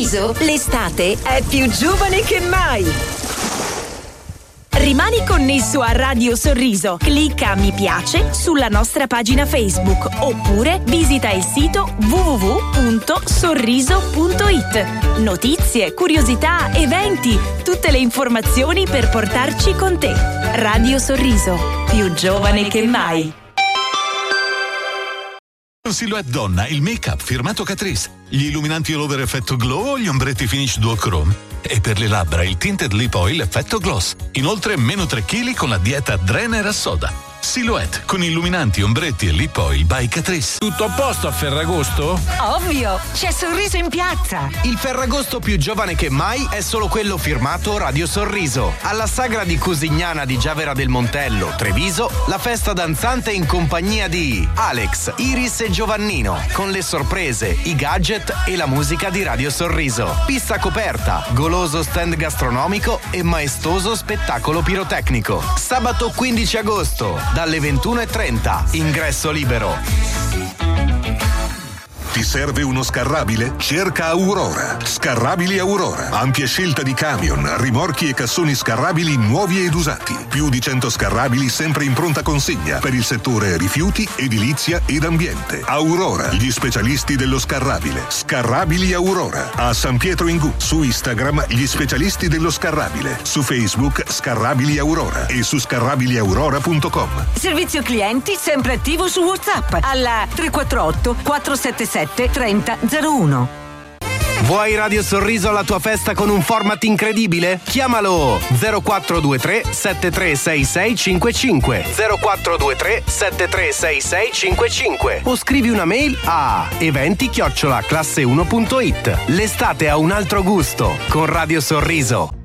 Sorriso, l'estate è più giovane che mai. Rimani connesso a Radio Sorriso. Clicca mi piace sulla nostra pagina Facebook oppure visita il sito www.sorriso.it. Notizie, curiosità, eventi, tutte le informazioni per portarci con te. Radio Sorriso, più giovane che mai. Silhouette donna, il make-up firmato Catrice, gli illuminanti all over effetto glow o gli ombretti finish duochrome. E per le labbra il tinted lip oil effetto gloss. Inoltre meno 3 kg con la dieta Drener a soda. Silhouette con illuminanti, ombretti e lip oil by Catrice. Tutto a posto a Ferragosto? Ovvio, c'è Sorriso in piazza. Il Ferragosto più giovane che mai è solo quello firmato Radio Sorriso. Alla sagra di Cusignana di Giavera del Montello, Treviso, la festa danzante in compagnia di Alex, Iris e Giovannino, con le sorprese, i gadget e la musica di Radio Sorriso. Pista coperta, goloso stand gastronomico e maestoso spettacolo pirotecnico. Sabato 15 agosto, dalle 21:30, ingresso libero. Ti serve uno scarrabile? Cerca Aurora. Scarrabili Aurora. Ampia scelta di camion, rimorchi e cassoni scarrabili nuovi ed usati. Più di 100 scarrabili sempre in pronta consegna per il settore rifiuti, edilizia ed ambiente. Aurora, gli specialisti dello scarrabile. Scarrabili Aurora. A San Pietro in Gu. Su Instagram gli specialisti dello scarrabile. Su Facebook Scarrabili Aurora e su scarrabiliaurora.com. Servizio clienti sempre attivo su WhatsApp alla 348 477 3001. Vuoi Radio Sorriso alla tua festa con un format incredibile? Chiamalo 0423 736655 0423 736655 o scrivi una mail a eventi@classe1.it. L'estate ha un altro gusto con Radio Sorriso.